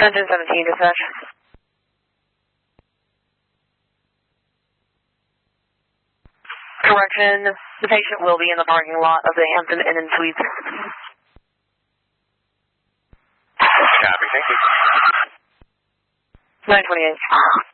1017 dispatch. Correction, the patient will be in the parking lot of the Hampton Inn & Suites. Copy, thank you. 928.